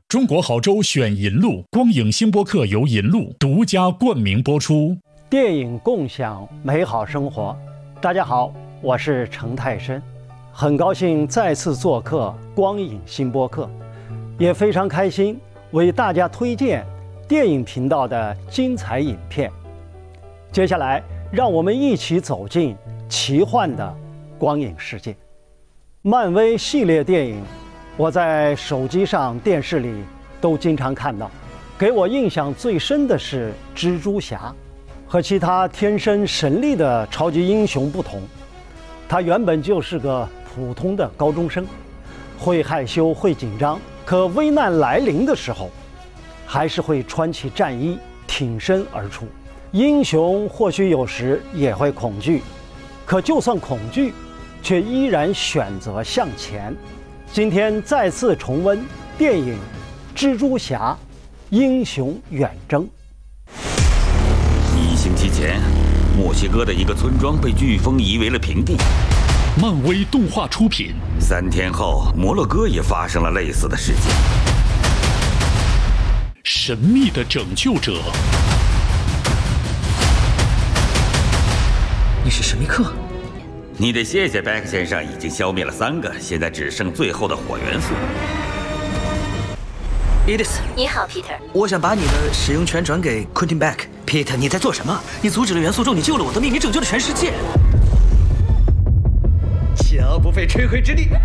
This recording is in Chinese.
中国好州选银路，光影星播客由银路独家冠名播出。 电影共享美好生活。大家好，我是程泰深，很高兴再次做客光影星播客，也非常开心为大家推荐电影频道的精彩影片。接下来，让我们一起走进奇幻的光影世界。漫威系列电影，我在手机上、电视里都经常看到。给我印象最深的是蜘蛛侠，和其他天生神力的超级英雄不同，他原本就是个普通的高中生，会害羞、会紧张，可危难来临的时候，还是会穿起战衣挺身而出。英雄或许有时也会恐惧，可就算恐惧，却依然选择向前。今天再次重温电影《蜘蛛侠：英雄远征》。 1星期前，墨西哥的一个村庄被飓风夷为了平地。 漫威动画出品。 3天后，摩洛哥也发生了类似的事件。 神秘的拯救者。 你是神秘客？ 你得谢谢贝克先生，已经消灭了3个，现在只剩最后的火元素。 Edith， 你好 Peter， 我想把你的使用权转给 Quentin Beck。Peter， 你在做什么？你阻止了元素咒，你救了我的命，你拯救了全世界。枪不费吹灰之力。